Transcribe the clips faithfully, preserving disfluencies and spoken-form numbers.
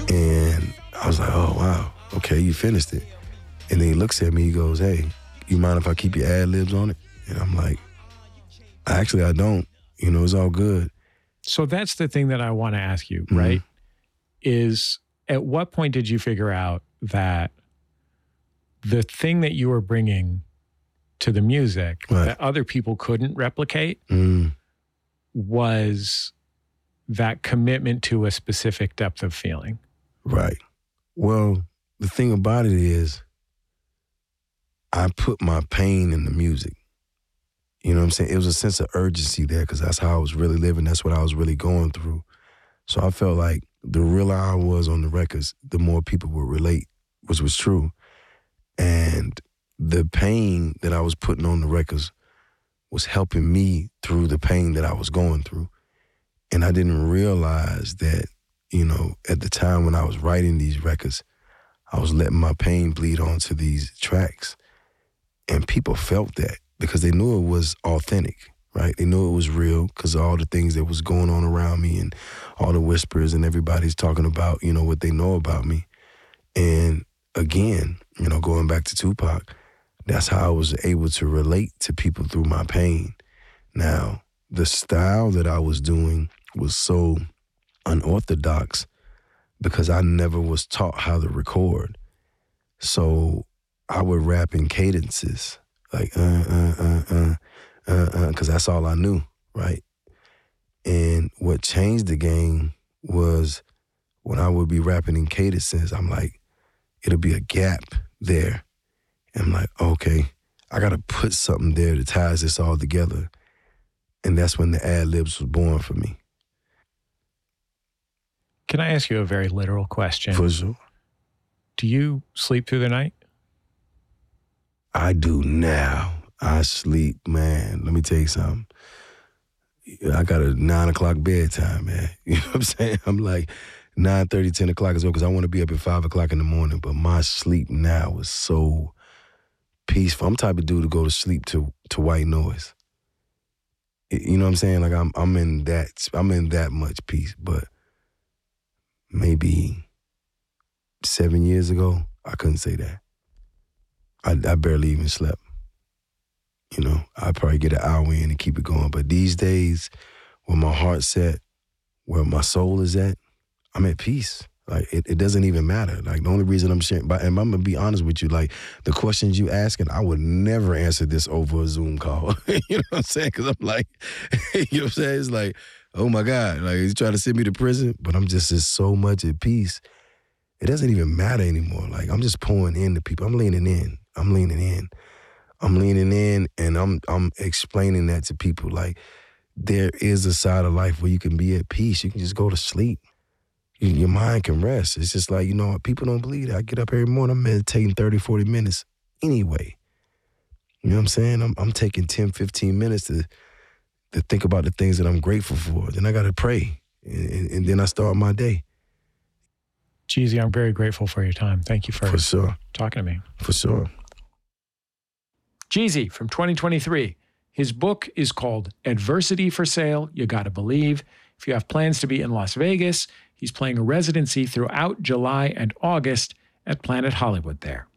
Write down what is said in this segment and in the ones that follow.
And I was like, oh, wow, okay, you finished it. And then he looks at me, he goes, hey, you mind if I keep your ad-libs on it? And I'm like, actually, I don't. You know, it's all good. So that's the thing that I want to ask you, right? Mm-hmm. Is at what point did you figure out that the thing that you were bringing to the music right. that other people couldn't replicate mm. was that commitment to a specific depth of feeling? Right. Well, the thing about it is I put my pain in the music. You know what I'm saying? It was a sense of urgency there because that's how I was really living. That's what I was really going through. So I felt like the realer I was on the records, the more people would relate, which was true. And the pain that I was putting on the records was helping me through the pain that I was going through. And I didn't realize that, you know, at the time when I was writing these records, I was letting my pain bleed onto these tracks. And people felt that because they knew it was authentic, right? They knew it was real because of all the things that was going on around me and all the whispers and everybody's talking about, you know, what they know about me. And again, you know, going back to Tupac, that's how I was able to relate to people through my pain. Now, the style that I was doing was so unorthodox because I never was taught how to record. So I would rap in cadences, like, uh, uh, uh, uh, uh, uh, because that's all I knew, right? And what changed the game was when I would be rapping in cadences, I'm like, it'll be a gap there. And I'm like, okay, I got to put something there that ties this all together. And that's when the ad-libs was born for me. Can I ask you a very literal question? For sure. Do you sleep through the night? I do now. I sleep, man. Let me tell you something. I got a nine o'clock bedtime, man. You know what I'm saying? I'm like nine thirty, ten o'clock as well because I want to be up at five o'clock in the morning. But my sleep now is so peaceful. I'm the type of dude to go to sleep to to white noise. You know what I'm saying? Like I'm I'm in that I'm in that much peace. But maybe seven years ago, I couldn't say that. I, I barely even slept. You know, I'd probably get an hour in and keep it going. But these days, where my heart's at, where my soul is at, I'm at peace. Like, it, it doesn't even matter. Like, the only reason I'm sharing, but, and I'm going to be honest with you, like, the questions you asking, I would never answer this over a Zoom call. You know what I'm saying? Because I'm like, you know what I'm saying? It's like, oh, my God. Like, he's trying to send me to prison, but I'm just, just so much at peace. It doesn't even matter anymore. Like, I'm just pouring into people. I'm leaning in. I'm leaning in. I'm leaning in, and I'm I'm explaining that to people. Like, there is a side of life where you can be at peace. You can just go to sleep. You, your mind can rest. It's just like, you know, people don't believe that. I get up every morning, I'm meditating thirty, forty minutes anyway. You know what I'm saying? I'm I'm taking ten, fifteen minutes to to think about the things that I'm grateful for. Then I got to pray, and, and, and then I start my day. Jeezy, I'm very grateful for your time. Thank you for, for sure. talking to me. For sure. Jeezy from twenty twenty-three. His book is called Adversity for Sale, You Gotta Believe. If you have plans to be in Las Vegas, he's playing a residency throughout July and August at Planet Hollywood there.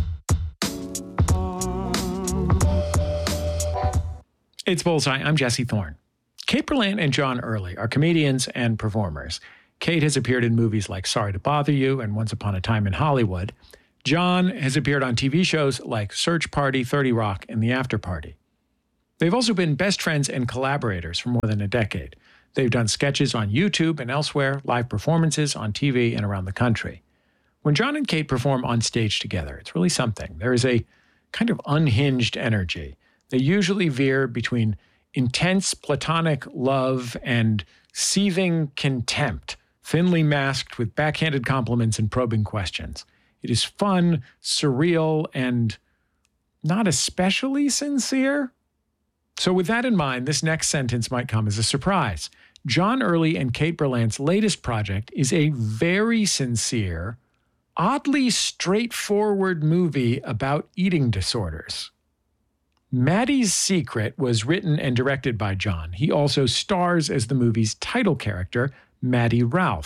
It's Bullseye. I'm Jesse Thorne. Kate Berlant and John Early are comedians and performers. Kate has appeared in movies like Sorry to Bother You and Once Upon a Time in Hollywood. John has appeared on T V shows like Search Party, thirty Rock, and The After Party. They've also been best friends and collaborators for more than a decade. They've done sketches on YouTube and elsewhere, live performances on T V and around the country. When John and Kate perform on stage together, it's really something. There is a kind of unhinged energy. They usually veer between intense platonic love and seething contempt, thinly masked with backhanded compliments and probing questions. It is fun, surreal, and not especially sincere. So with that in mind, this next sentence might come as a surprise. John Early and Kate Berlant's latest project is a very sincere, oddly straightforward movie about eating disorders. Maddie's Secret was written and directed by John. He also stars as the movie's title character, Maddie Ralph.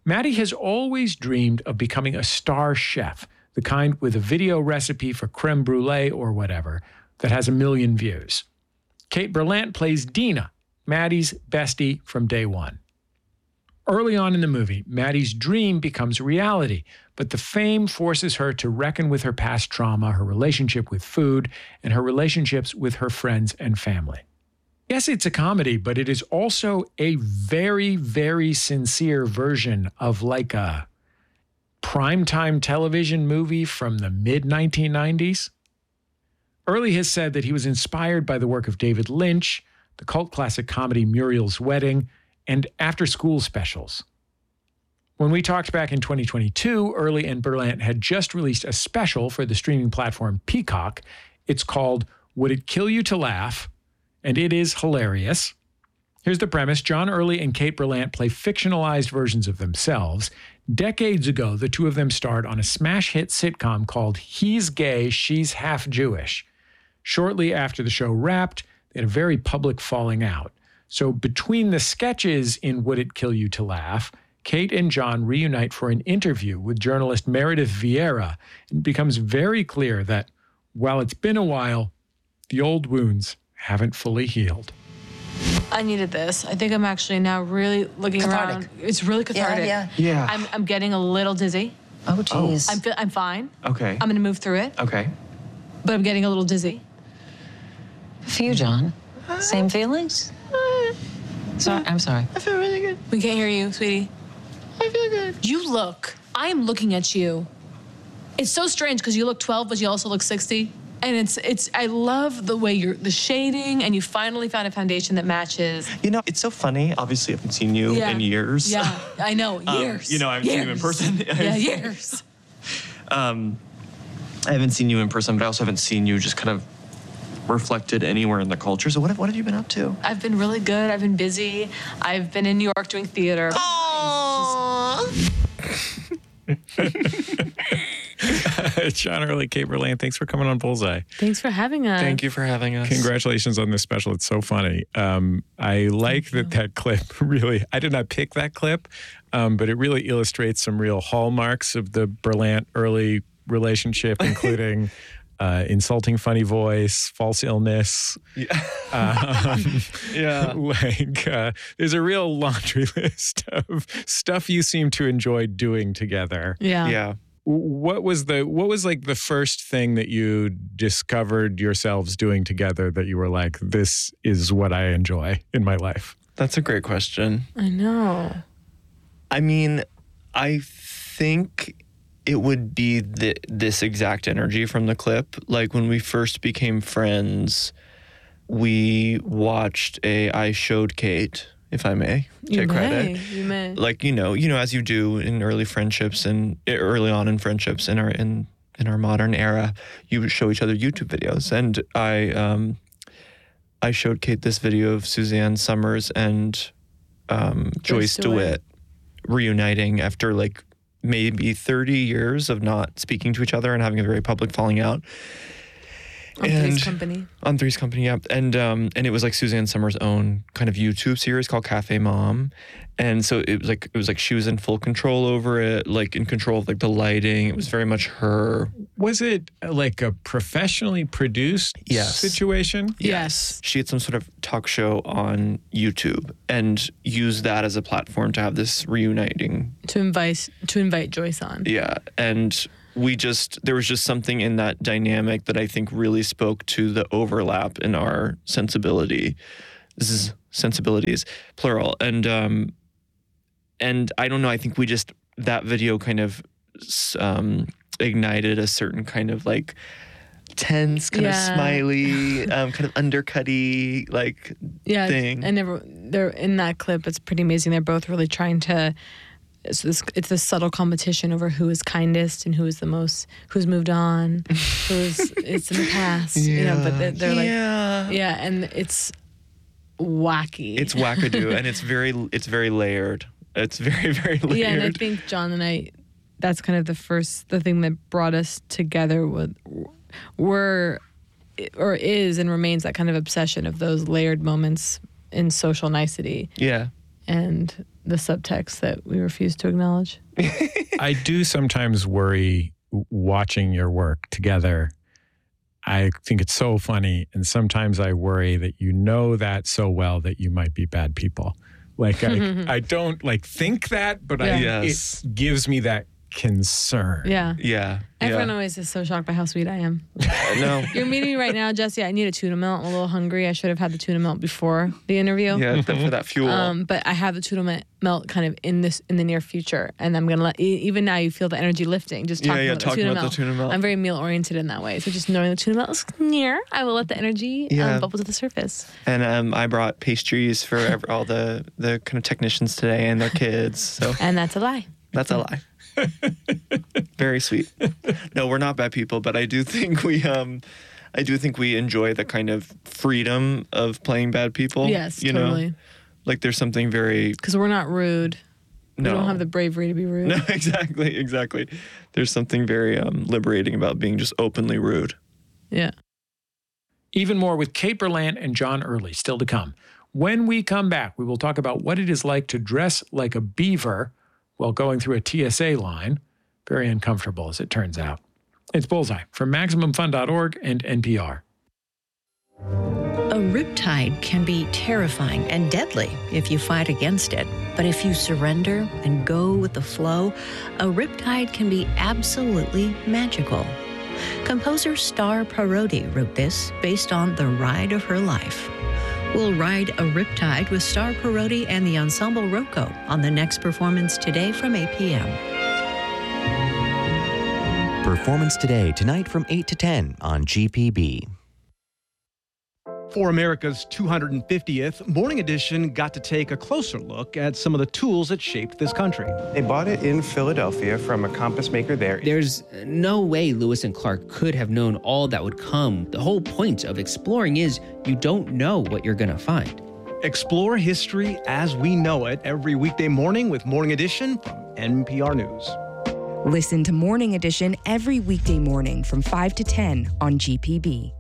Maddie has always dreamed of becoming a star chef, the kind with a video recipe for creme brulee or whatever that has a million views. Kate Berlant plays Dina, Maddie's bestie from day one. Early on in the movie, Maddie's dream becomes reality, but the fame forces her to reckon with her past trauma, her relationship with food, and her relationships with her friends and family. Yes, it's a comedy, but it is also a very, very sincere version of like a primetime television movie from the mid nineteen nineties. Early has said that he was inspired by the work of David Lynch, the cult classic comedy Muriel's Wedding, and after-school specials. When we talked back in twenty twenty-two, Early and Berlant had just released a special for the streaming platform Peacock. It's called Would It Kill You to Laugh? And it is hilarious. Here's the premise. John Early and Kate Berlant play fictionalized versions of themselves. Decades ago, the two of them starred on a smash hit sitcom called He's Gay, She's Half Jewish. Shortly after the show wrapped, they had a very public falling out. So between the sketches in Would It Kill You to Laugh, Kate and John reunite for an interview with journalist Meredith Vieira. It becomes very clear that while it's been a while, the old wounds haven't fully healed. I needed this. I think I'm actually now really looking Cathartic. around. It's really cathartic. Yeah, Yeah. I'm, I'm getting a little dizzy. Oh, jeez. I'm, fi- I'm fine. Okay. I'm going to move through it, Okay. but I'm getting a little dizzy. For you, John. Same feelings? Sorry, I'm sorry. I feel really good. We can't hear you, sweetie. I feel good. You look, I am looking at you. It's so strange because you look twelve, but you also look sixty. And it's, it's, I love the way you're, the shading, and you finally found a foundation that matches. You know, it's so funny. Obviously, I haven't seen you Yeah. in years. Yeah, I know, Um, years. you know, I haven't seen you in Years. person. Yeah, years. Um, I haven't seen you in person, but I also haven't seen you just kind of reflected anywhere in the culture. So what have, what have you been up to? I've been really good. I've been busy. I've been in New York doing theater. John Early, Kate Berlant, thanks for coming on Bullseye. Thanks for having us. Thank you for having us. Congratulations on this special. It's so funny. Um, I like that that clip really, I did not pick that clip, um, but it really illustrates some real hallmarks of the Berlant Early relationship, including uh, insulting funny voice, false illness. Yeah. Um, Yeah. like, uh, there's a real laundry list of stuff you seem to enjoy doing together. Yeah. Yeah. What was the what was like the first thing that you discovered yourselves doing together that you were like, this is what I enjoy in my life? That's a great question. I know. I mean, I think it would be the, this exact energy from the clip. Like when we first became friends, we watched a I Showed Kate, if I may You take may. credit. You may. Like, you know, you know, as you do in early friendships and early on in friendships in our in in our modern era, you show each other YouTube videos. And I um I showed Kate this video of Suzanne Summers and um, Joyce Joyce DeWitt. DeWitt reuniting after like maybe thirty years of not speaking to each other and having a very public falling out. On Three's Company. On Three's Company, yeah. And um, and it was like Suzanne Summers' own kind of YouTube series called Cafe Mom. And so it was like it was like she was in full control over it, like in control of like the lighting. It was very much her. Was it like a professionally produced Yes. situation? Yes. She had some sort of talk show on YouTube and used that as a platform to have this reuniting. To invite to invite Joyce on. Yeah. And we just, there was just something in that dynamic that I think really spoke to the overlap in our sensibility. This is sensibilities, plural. And, um, and I don't know, I think we just, that video kind of um, ignited a certain kind of like tense, kind Yeah. of smiley, um, kind of undercutty, like Yeah. thing. And never they're in that clip, it's pretty amazing. They're both really trying to it's this it's this subtle competition over who is kindest and who is the most who's moved on, who's it's in the past. You know, but they're, they're yeah. like yeah, and it's wacky. It's wackadoo, and it's very, it's very layered. It's very, very layered. Yeah, and I think John and I, that's kind of the first, the thing that brought us together with, were, or is and remains that kind of obsession of those layered moments in social nicety. Yeah. and the subtext that we refuse to acknowledge. I do sometimes worry watching your work together. I think it's so funny. And sometimes I worry that you know that so well that you might be bad people. Like, I, I don't like think that, but I, Yes. it gives me that concern. Yeah. Yeah. Everyone yeah. always is so shocked by how sweet I am. No. You're meeting me right now, Jesse. I need a tuna melt. I'm a little hungry. I should have had the tuna melt before the interview. Yeah, th- for that fuel. Um, but I have the tuna me- melt kind of in this in the near future, and I'm gonna let e- even now you feel the energy lifting just Yeah, talking yeah, about, talking the, tuna about the melt. tuna melt. I'm very meal oriented in that way, so just knowing the tuna melt is near, I will let the energy Yeah. um, bubble to the surface. And um, I brought pastries for ev- all the, the kind of technicians today and their kids. So And that's a lie. that's a lie. Very sweet. No, we're not bad people, but I do think we um I do think we enjoy the kind of freedom of playing bad people. Yes, you totally. know? Like there's something very Because we're not rude. no. We don't have the bravery to be rude. No, exactly, exactly. There's something very um liberating about being just openly rude. Yeah. Even more with Kate Berlant and John Early still to come. When we come back, we will talk about what it is like to dress like a beaver while going through a T S A line. Very uncomfortable, as it turns out. It's Bullseye from Maximum Fun dot org and N P R. A riptide can be terrifying and deadly if you fight against it. But if you surrender and go with the flow, a riptide can be absolutely magical. Composer Star Parodi wrote this based on the ride of her life. We'll ride a riptide with Star Parodi and the Ensemble Rocco on the next performance today from eight p.m. Performance today, tonight from eight to ten on G P B. For America's two hundred fiftieth, Morning Edition got to take a closer look at some of the tools that shaped this country. They bought it in Philadelphia from a compass maker there. There's no way Lewis and Clark could have known all that would come. The whole point of exploring is you don't know what you're going to find. Explore history as we know it every weekday morning with Morning Edition from N P R News. Listen to Morning Edition every weekday morning from five to ten on G P B.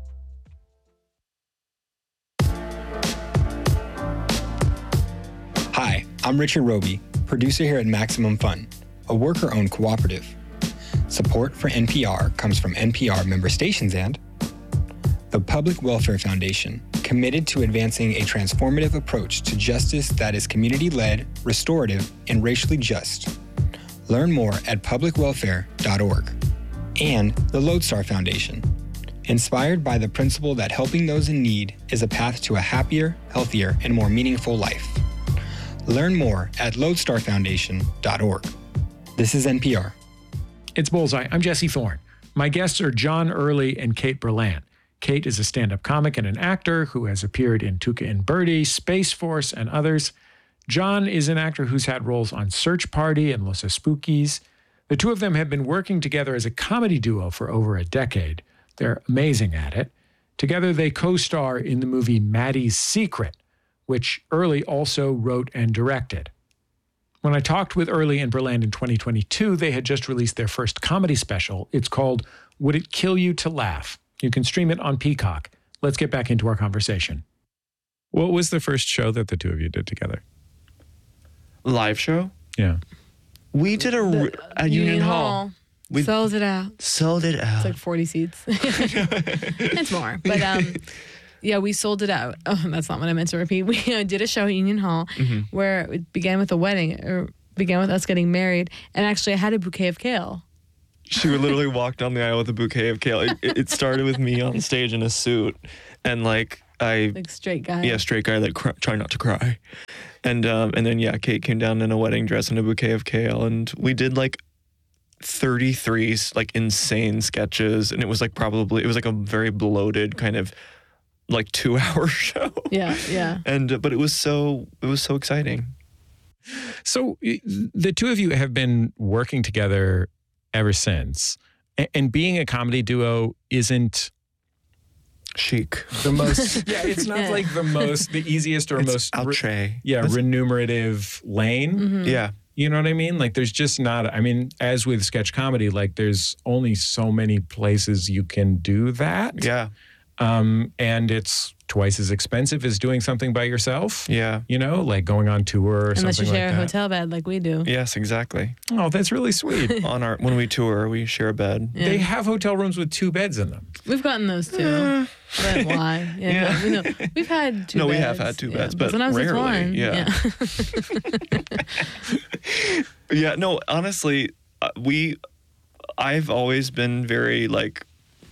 Hi, I'm Richard Roby, producer here at Maximum Fun, a worker-owned cooperative. Support for N P R comes from N P R member stations and the Public Welfare Foundation, committed to advancing a transformative approach to justice that is community-led, restorative, and racially just. Learn more at public welfare dot org. And the Lodestar Foundation, inspired by the principle that helping those in need is a path to a happier, healthier, and more meaningful life. Learn more at lodestar foundation dot org. This is N P R. It's Bullseye. I'm Jesse Thorne. My guests are John Early and Kate Berlant. Kate is a stand-up comic and an actor who has appeared in Tuca and Birdie, Space Force, and others. John is an actor who's had roles on Search Party and Los Spookies. The two of them have been working together as a comedy duo for over a decade. They're amazing at it. Together, they co-star in the movie Maddie's Secret, which Early also wrote and directed. When I talked with Early and Berlant in twenty twenty-two, they had just released their first comedy special. It's called Would It Kill You to Laugh? You can stream it on Peacock. Let's get back into our conversation. What was the first show that the two of you did together? Live show? Yeah. We did a, The, a Union, Hall. We sold it out. sold it out. It's like forty seats. It's more. But um, yeah, we sold it out. Oh, that's not what I meant to repeat. We uh, did a show at Union Hall Mhm. where it began with a wedding, or began with us getting married. And actually, I had a bouquet of kale. She would literally walk down the aisle with a bouquet of kale. It, it started with me on stage in a suit, and like I, Like straight guy. yeah, straight guy that cry, try not to cry, and um, and then yeah, Kate came down in a wedding dress and a bouquet of kale, and we did like thirty-three like insane sketches, and it was like probably it was like a very bloated kind of like two hour show. Yeah, yeah. And uh, but it was so it was so exciting. So y- the two of you have been working together ever since. A- And being a comedy duo isn't chic. The most, yeah, it's not like the most, the easiest or It's most, outre. yeah, That's- remunerative lane. Mhm. Yeah. You know what I mean? Like there's just not, I mean, as with sketch comedy, like there's only so many places you can do that. Yeah. Um, and it's twice as expensive as doing something by yourself. Yeah. You know, like going on tour or Unless something you share like a that. hotel bed like we do. Yes, exactly. Oh, that's really sweet. On our when we tour, we share a bed. Yeah. They have hotel rooms with two beds in them. We've gotten those too. But why? Yeah. Yeah. No, we know. We've had two No, beds. we have had two Yeah, beds, but when I was rarely. One, Yeah. Yeah. No, honestly, uh, we. I've always been very like.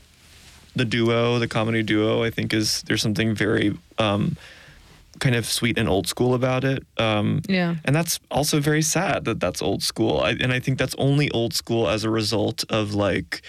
The duo, the comedy duo, I think is there's something very um, kind of sweet and old school about it. Um, yeah. And that's also very sad that that's old school. I, and I think that's only old school as a result of like.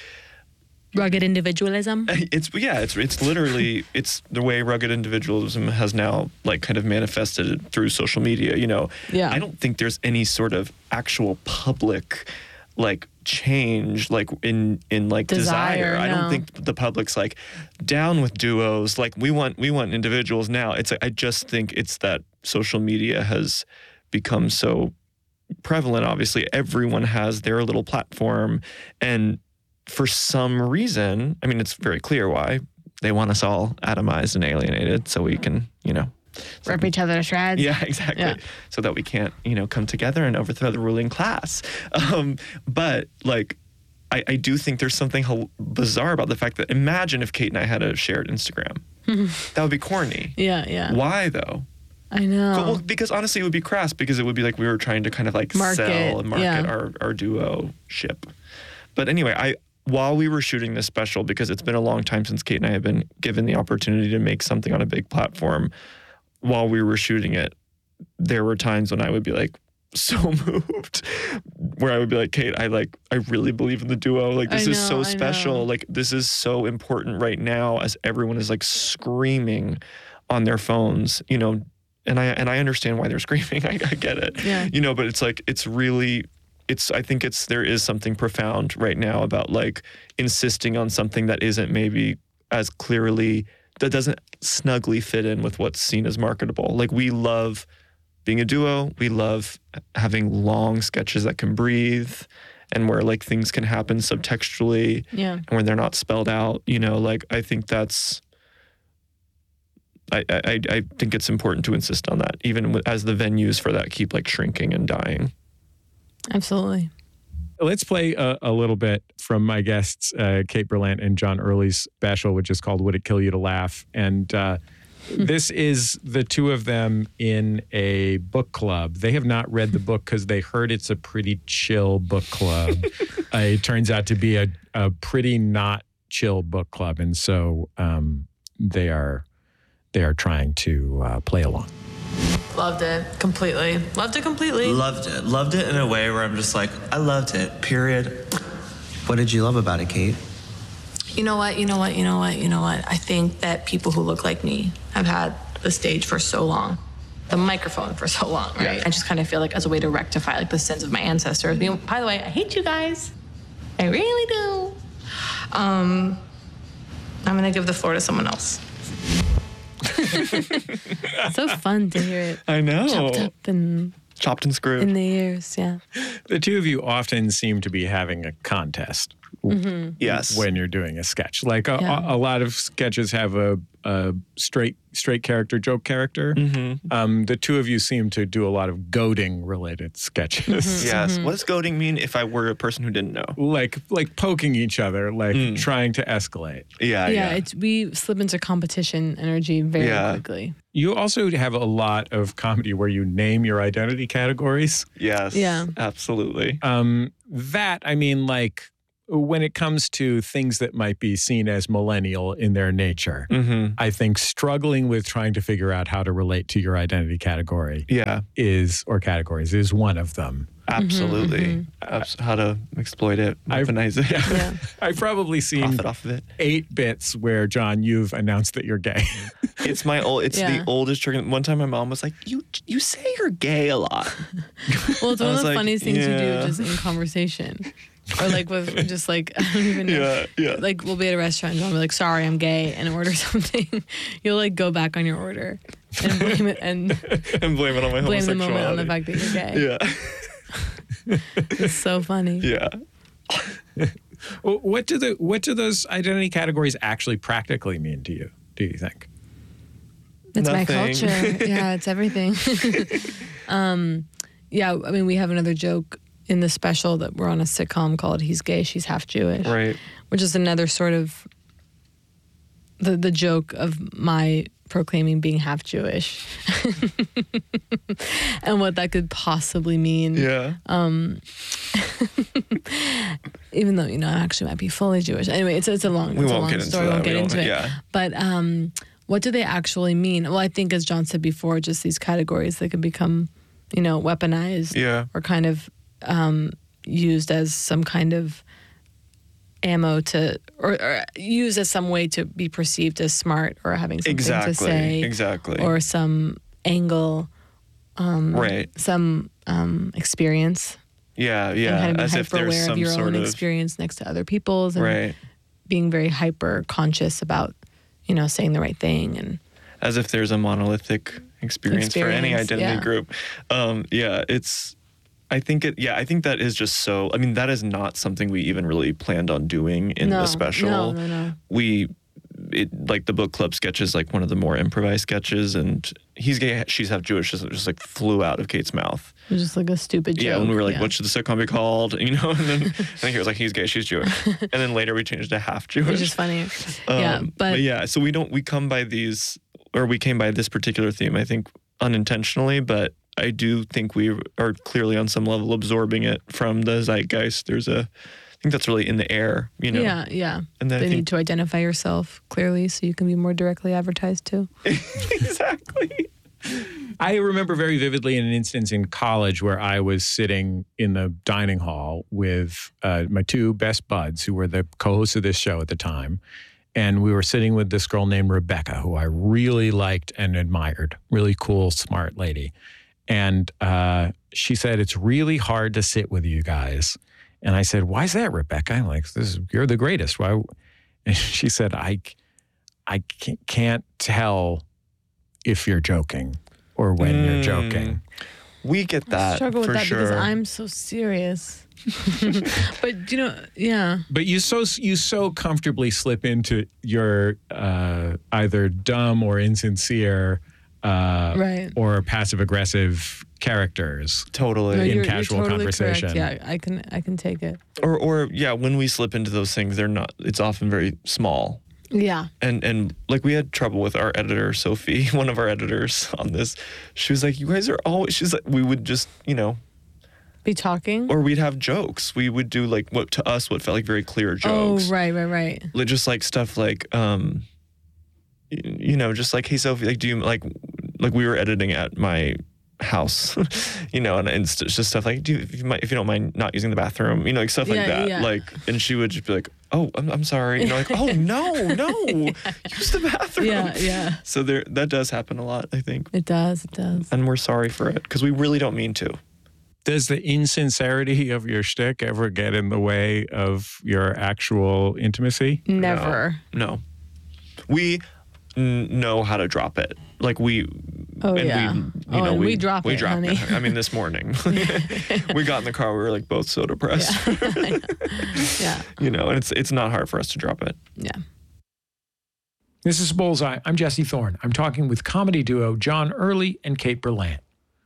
Rugged individualism. It's yeah, it's it's literally it's the way rugged individualism has now like kind of manifested through social media. You know, Yeah. I don't think there's any sort of actual public like change like in in like desire. Desire, I don't no. think the public's like down with duos. Like we want we want individuals now. It's I just think it's that social media has become so prevalent. Obviously, everyone has their little platform, and for some reason, I mean, it's very clear why they want us all atomized and alienated, so we can, you know, Rip each other to shreds. yeah, exactly, Yeah. so that we can't, you know, come together and overthrow the ruling class. Um, but like, I, I do think there's something hel- bizarre about the fact that imagine if Kate and I had a shared Instagram, that would be corny. Yeah, yeah. Why though? I know. Well, because honestly, it would be crass because it would be like we were trying to kind of like Market, sell and market yeah. our, our duo ship. But anyway, I while we were shooting this special, because it's been a long time since Kate and I have been given the opportunity to make something on a big platform, while we were shooting it, there were times when I would be like so moved, where I would be like, Kate, I like, I really believe in the duo. Like, this I is know, so I special. know. Like, this is so important right now as everyone is like screaming on their phones, you know, and I, and I understand why they're screaming. I, I get it, Yeah. you know, but it's like, it's really, it's, I think it's, there is something profound right now about like insisting on something that isn't maybe as clearly, that doesn't snugly fit in with what's seen as marketable. Like we love being a duo. We love having long sketches that can breathe and where like things can happen subtextually Yeah. and where they're not spelled out, you know, like I think that's, I, I, I think it's important to insist on that, even with- as the venues for that keep like shrinking and dying. Absolutely. Let's play a, a little bit from my guests, uh, Kate Berlant and John Early's special, which is called Would It Kill You to Laugh? And uh, this is the two of them in a book club. They have not read the book because they heard it's a pretty chill book club. uh, it turns out to be a, a pretty not chill book club. And so um, they are they are trying to uh, play along. Loved it completely. Loved it completely. Loved it. Loved it in a way where I'm just like, I loved it, period. What did you love about it, Kate? You know what? You know what? You know what? You know what? I think that people who look like me have had the stage for so long, the microphone for so long, right? Yeah. I just kind of feel like as a way to rectify like the sins of my ancestors. You know, by the way, I hate you guys. I really do. Um, I'm gonna give the floor to someone else. So fun to hear it. I know. Chopped up and Chopped and screwed. in the ears, yeah. The two of you often seem to be having a contest. Mhm. Yes. When you're doing a sketch. Like a, Yeah. a, a lot of sketches have a, a straight straight character, joke character. Mm-hmm. Um, the two of you seem to do a lot of goading related sketches. Yes. What does goading mean if I were a person who didn't know? Like like poking each other, like trying to escalate. Yeah, yeah, it's we slip into competition energy very Yeah. quickly. You also have a lot of comedy where you name your identity categories. Yes. Yeah. Absolutely. Um, that, I mean, like, when it comes to things that might be seen as millennial in their nature, Mm-hmm. I think struggling with trying to figure out how to relate to your identity category Yeah. is, or categories, is one of them. Absolutely. Abs- how to exploit it, weaponize it. Yeah. I've probably seen Profit off of it. eight bits where, John, you've announced that you're gay. It's my old. It's Yeah. the oldest trick. One time, my mom was like, "You you say you're gay a lot." Well, it's I one of was the like, funniest things you yeah. do just in conversation. Or like with just like, I don't even know. Yeah, yeah. Like we'll be at a restaurant and I'll be like, sorry, I'm gay, and order something. You'll like go back on your order and blame it and and blame it on my blame the homosexuality. moment on the fact that you're gay. Yeah. It's so funny. Yeah. Well, what do the what do those identity categories actually practically mean to you? do you think? It's my Nothing. culture. Yeah, it's everything. um, yeah, I mean, we have another joke in the special that we're on a sitcom called He's Gay, She's Half Jewish. Right. Which is another sort of the the joke of my proclaiming being half Jewish and what that could possibly mean. Yeah. Um, even though, you know, I actually might be fully Jewish. Anyway, it's, it's a long, We it's a won't long get into story. We that. won't We get don't- into it. yeah. But um, what do they actually mean? Well, I think, as John said before, just these categories that can become, you know, weaponized Yeah. or kind of um, used as some kind of ammo to, or, or used as some way to be perceived as smart or having something Exactly. to say. Exactly. Or some angle, um, Right. some um, experience. Yeah, yeah. And kind of being As if hyper there's aware some of your sort own of experience next to other people's, and right. being very hyper conscious about, you know, saying the right thing. And As if there's a monolithic experience, for any Experience, identity yeah. group. Um, yeah, it's. I think it. Yeah, I think that is just so. I mean, that is not something we even really planned on doing in no, the special. No, no, no. We, it like the book club sketch is like one of the more improvised sketches, and He's Gay, She's Half Jewish just, just like flew out of Kate's mouth. It was just like a stupid joke. Yeah, when we were like, yeah. what should the sitcom be called? You know, and then I think it was like, He's Gay, She's Jewish, and then later we changed to Half Jewish, Which is funny. Um, yeah, but, yeah, so we don't we come by these, or we came by this particular theme, I think unintentionally, but I do think we are clearly on some level absorbing it from the zeitgeist. There's a, I think that's really in the air, you know. yeah, yeah. And then I they think- need to identify yourself clearly so you can be more directly advertised to. Exactly. I remember very vividly an instance in college where I was sitting in the dining hall with uh, my two best buds, who were the co-hosts of this show at the time. And we were sitting with this girl named Rebecca, who I really liked and admired. Really cool, smart lady. And uh, she said, it's really hard to sit with you guys. And I said, why is that, Rebecca? I'm like, this is, you're the greatest. Why? And she said, I, I can't tell if you're joking or when Mm. you're joking. We get I that struggle with for that sure. because I'm so serious. But, you know, yeah. But you so you so comfortably slip into your uh, either dumb or insincere uh, Right. or passive aggressive characters. Totally. No, in you're, casual you're totally conversation. correct. Yeah, I can, I can take it. Or, or yeah, when we slip into those things, they're not. It's often very small. Yeah. And and like we had trouble with our editor Sophie, one of our editors on this. She was like, "You guys are always." She's like, we would just, you know, Be talking? or we'd have jokes. We would do like what to us what felt like very clear jokes. Oh, right, right, right. Like, just like stuff like, um, y- you know, just like, hey Sophie, like, do you like, like we were editing at my house, you know, and, and it's just stuff like, do you, if you might, if you don't mind not using the bathroom, you know, like stuff like Yeah, that. yeah. Like, and she would just be like, oh, I'm, I'm sorry, you know, like, oh no, no, use the bathroom. Yeah, yeah. So there, that does happen a lot, I think, It does, it does. and we're sorry for it because we really don't mean to. Does the insincerity of your shtick ever get in the way of your actual intimacy? Never. No, we n- know how to drop it. Like we. Oh, and yeah. We, you Oh, know, and we, we drop we it, drop honey. it. I mean, this morning we got in the car. We were like both so depressed. Yeah. You know, and it's it's not hard for us to drop it. Yeah. This is Bullseye. I'm Jesse Thorne. I'm talking with comedy duo John Early and Kate Berlant.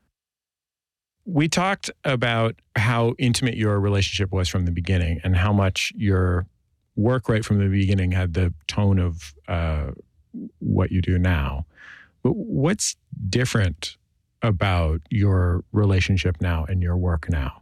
We talked about how intimate your relationship was from the beginning and how much your work right from the beginning had the tone of uh, what you do now. But what's different about your relationship now and your work now?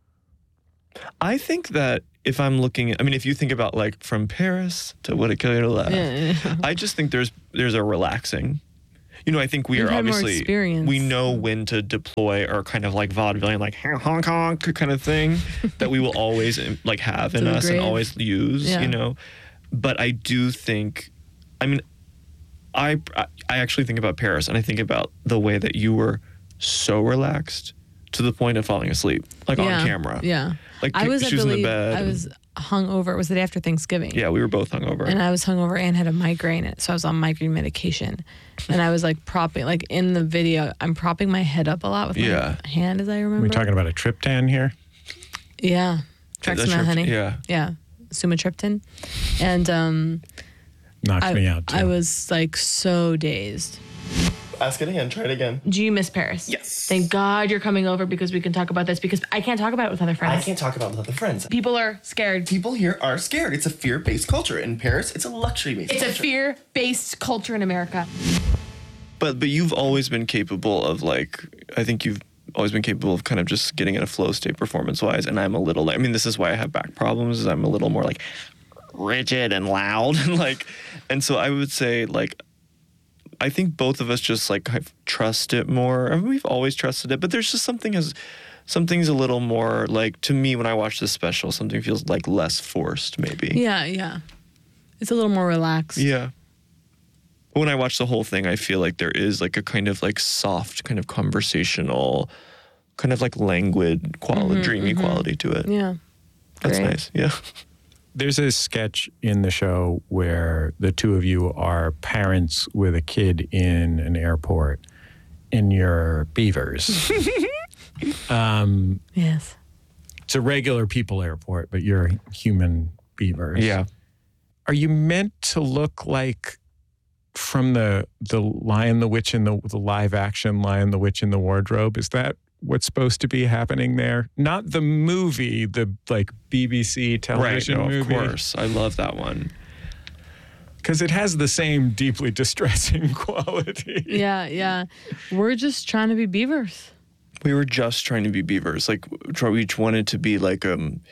I think that if I'm looking at, I mean, if you think about like from Paris to What a Killer to Laugh, Yeah, yeah. I just think there's there's a relaxing. You know, I think we You've are had more obviously, experience. we know when to deploy our kind of like vaudevillian, like honk honk kind of thing that we will always like have in To the us and grave. always use, Yeah. you know. But I do think, I mean, I I actually think about Paris and I think about the way that you were so relaxed to the point of falling asleep, like yeah. on camera. Yeah. Like I was, I she was in the believe, bed. I and- was hungover. It was the day after Thanksgiving. yeah, we were both hungover. And I was hungover and had a migraine. So I was on migraine medication. And I was like propping, like in the video, I'm propping my head up a lot with Yeah. my hand, as I Are remember. we talking about a triptan here? Yeah. That's Trexima, tript- honey. yeah. Yeah. Sumatriptan. And um, knocked I, me out too. I was like so dazed. Ask it again. Try it again. Do you miss Paris? Yes. Thank God you're coming over because we can talk about this because I can't talk about it with other friends. I can't talk about it with other friends. People are scared. People here are scared. It's a fear-based culture. In Paris, it's a luxury-based It's culture. a fear-based culture in America. But but you've always been capable of like, I think you've always been capable of kind of just getting in a flow state performance-wise. And I'm a little, I mean, this is why I have back problems is I'm a little more like rigid and loud. and like, and so I would say like, I think both of us just like have trust it more. I mean, we've always trusted it, but there's just something as something's a little more like to me when I watch this special, something feels like less forced, maybe. Yeah, yeah. It's a little more relaxed. Yeah. When I watch the whole thing, I feel like there is like a kind of like soft, kind of conversational, kind of like languid quality, Mhm, dreamy mhm. quality to it. Yeah. That's Great. nice. Yeah. There's a sketch in the show where the two of you are parents with a kid in an airport and you're beavers. um, yes. It's a regular people airport, but you're human beavers. Yeah. Are you meant to look like from the the Lion, the Witch, and the, the live action Lion, the Witch, and the Wardrobe? Is that what's supposed to be happening there? Not the movie, the like B B C television right, no, movie. Of course. I love that one. Because it has the same deeply distressing quality. Yeah, yeah. We're just trying to be beavers. We were just trying to be beavers. Like we each wanted to be like um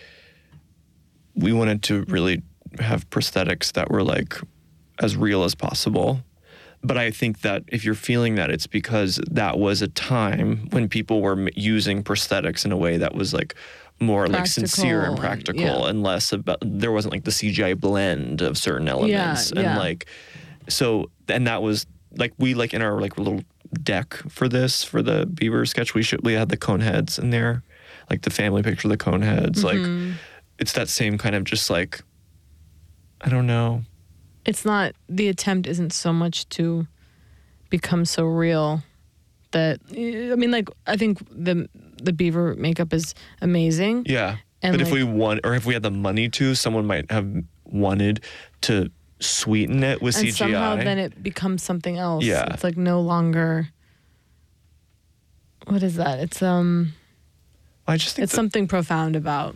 we wanted to really have prosthetics that were like as real as possible. But I think that if you're feeling that, it's because that was a time when people were m- using prosthetics in a way that was like more like sincere and Practical, practical yeah. and less about, there wasn't like the C G I blend of certain elements. Yeah, and yeah. like, so, and that was like, we like in our like little deck for this, for the Beaver sketch, we should, we had the cone heads in there, like the family picture of the cone heads. Mhm. Like, it's that same kind of just like, I don't know. It's not, the attempt isn't so much to become so real that, I mean, like, I think the the beaver makeup is amazing. Yeah. And but if like- we want, or if we had the money to, someone might have wanted to sweeten it with and C G I. somehow then it becomes something else. Yeah. It's like no longer, what is that? It's, um, I just think it's that- something profound about.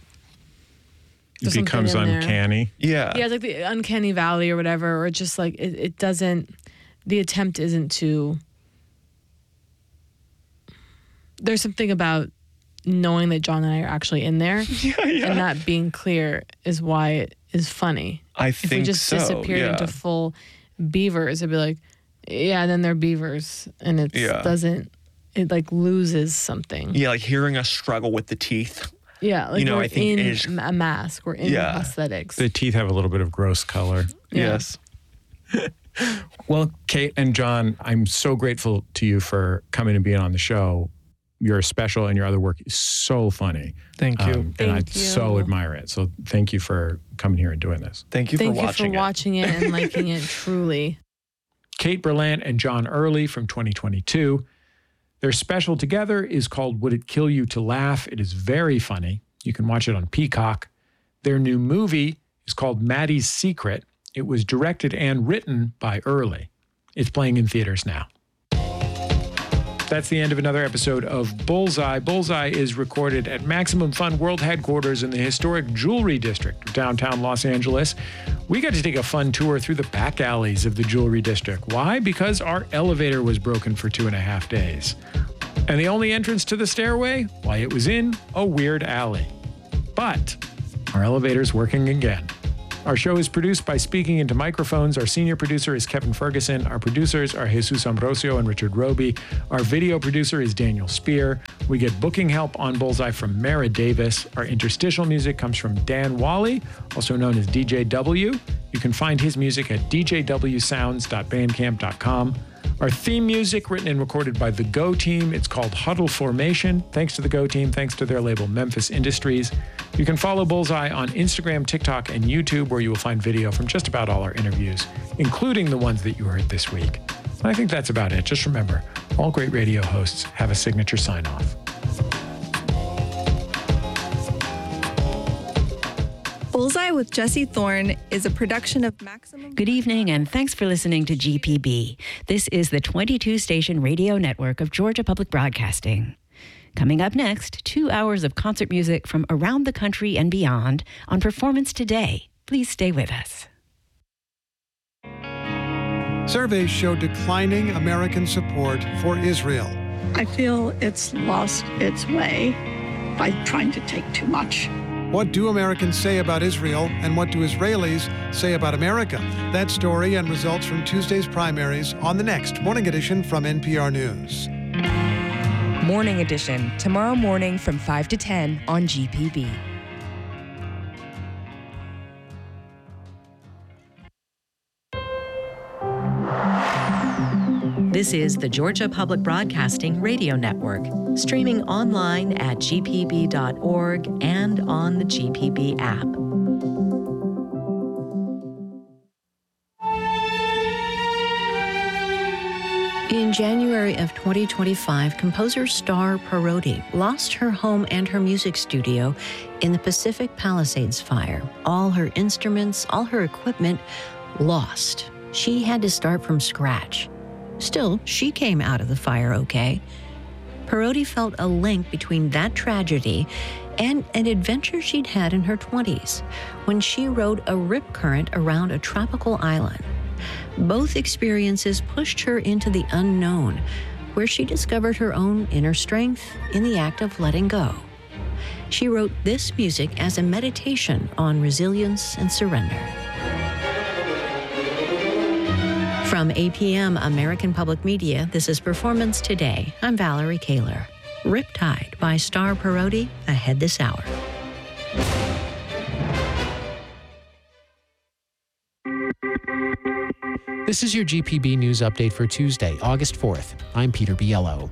It There's something becomes in there. uncanny. Yeah. Yeah, it's like the uncanny valley or whatever, or just like it, it doesn't, the attempt isn't to, there's something about knowing that John and I are actually in there yeah, yeah. and not being clear is why it is funny. I If we think just so, disappeared yeah. into full beavers, it'd be like, yeah, then they're beavers. And it Yeah. doesn't, it like loses something. Yeah, like hearing us struggle with the teeth. Yeah, like You know, we're I think in is- a mask, we're in Yeah. prosthetics. The teeth have a little bit of gross color. Yeah. Yes. Well, Kate and John, I'm so grateful to you for coming and being on the show. Your special and your other work is so funny. Thank you. Um, and I Thank you. so admire it. So thank you for coming here and doing this. Thank you Thank for you watching for it. watching it and liking it, truly. Kate Berlant and John Early from twenty twenty-two. Their special together is called Would It Kill You to Laugh? It is very funny. You can watch it on Peacock. Their new movie is called Maddie's Secret. It was directed and written by Early. It's playing in theaters now. That's the end of another episode of Bullseye. Bullseye is recorded at Maximum Fun World Headquarters in the historic Jewelry District of downtown Los Angeles. We got to take a fun tour through the back alleys of the Jewelry District. Why? Because our elevator was broken for two and a half days. And the only entrance to the stairway? Why, it was in a weird alley. But our elevator's working again. Our show is produced by Speaking Into Microphones. Our senior producer is Kevin Ferguson. Our producers are Jesus Ambrosio and Richard Roby. Our video producer is Daniel Spear. We get booking help on Bullseye from Mara Davis. Our interstitial music comes from Dan Wally, also known as D J W. You can find his music at d j w sounds dot bandcamp dot com. Our theme music, written and recorded by the Go Team. It's called Huddle Formation. Thanks to the Go Team. Thanks to their label, Memphis Industries. You can follow Bullseye on Instagram, TikTok, and YouTube, where you will find video from just about all our interviews, including the ones that you heard this week. And I think that's about it. Just remember, all great radio hosts have a signature sign-off. Bullseye with Jesse Thorne is a production of Maximum. Good evening, and thanks for listening to G P B. This is the twenty-two station radio network of Georgia Public Broadcasting. Coming up next, two hours of concert music from around the country and beyond on Performance Today. Please stay with us. Surveys show declining American support for Israel. I feel it's lost its way by trying to take too much. What do Americans say about Israel, and what do Israelis say about America? That story and results from Tuesday's primaries on the next Morning Edition from N P R News. Morning Edition, tomorrow morning from five to ten on G P B. This is the Georgia Public Broadcasting Radio Network, streaming online at G P B dot org and on the G P B app. In January of twenty twenty-five, composer Star Parodi lost her home and her music studio in the Pacific Palisades fire. All her instruments, all her equipment lost. She had to start from scratch. Still, she came out of the fire okay. Parodi felt a link between that tragedy and an adventure she'd had in her twenties when she rode a rip current around a tropical island. Both experiences pushed her into the unknown, where she discovered her own inner strength in the act of letting go. She wrote this music as a meditation on resilience and surrender. From A P M American Public Media, this is Performance Today. I'm Valerie Kaler. Riptide by Star Parodi, ahead this hour. This is your G P B News Update for Tuesday, August fourth. I'm Peter Biello.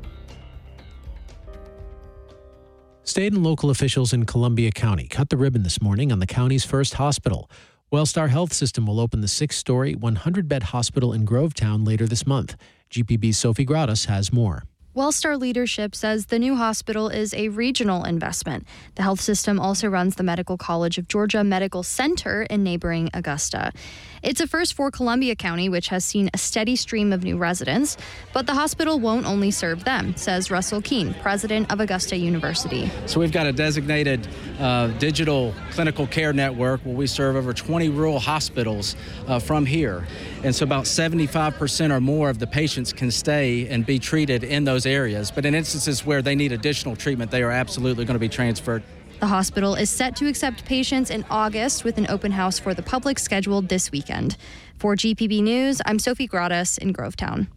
State and local officials in Columbia County cut the ribbon this morning on the county's first hospital. Wellstar Health System will open the six-story, one hundred bed hospital in Grovetown later this month. G P B's Sophie Gradas has more. Wellstar leadership says the new hospital is a regional investment. The health system also runs the Medical College of Georgia Medical Center in neighboring Augusta. It's a first for Columbia County, which has seen a steady stream of new residents. But the hospital won't only serve them, says Russell Keene, president of Augusta University. So we've got a designated uh, digital clinical care network where we serve over twenty rural hospitals uh, from here. And so about seventy-five percent or more of the patients can stay and be treated in those areas. But in instances where they need additional treatment, they are absolutely going to be transferred. The hospital is set to accept patients in August with an open house for the public scheduled this weekend. For G P B News, I'm Sophie Gradas in Grovetown.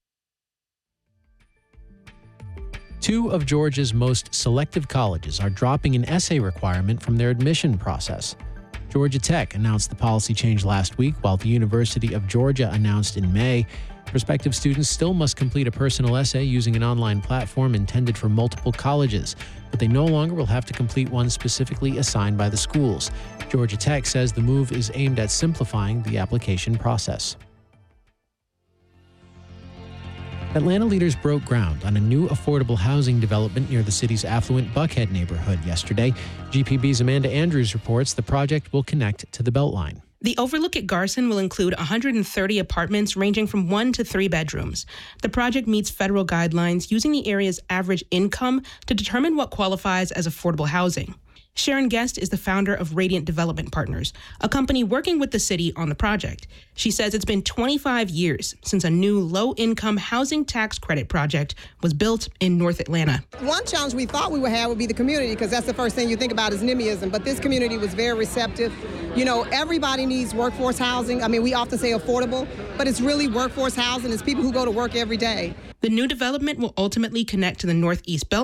Two of Georgia's most selective colleges are dropping an essay requirement from their admission process. Georgia Tech announced the policy change last week, while the University of Georgia announced in May. Prospective students still must complete a personal essay using an online platform intended for multiple colleges, but they no longer will have to complete one specifically assigned by the schools. Georgia Tech says the move is aimed at simplifying the application process. Atlanta leaders broke ground on a new affordable housing development near the city's affluent Buckhead neighborhood yesterday. G P B's Amanda Andrews reports the project will connect to the Beltline. The Overlook at Garson will include one hundred thirty apartments ranging from one to three bedrooms. The project meets federal guidelines using the area's average income to determine what qualifies as affordable housing. Sharon Guest is the founder of Radiant Development Partners, a company working with the city on the project. She says it's been twenty-five years since a new low-income housing tax credit project was built in North Atlanta. One challenge we thought we would have would be the community, because that's the first thing you think about is NIMBYism, but this community was very receptive. You know, everybody needs workforce housing. I mean, we often say affordable, but it's really workforce housing. It's people who go to work every day. The new development will ultimately connect to the Northeast Beltline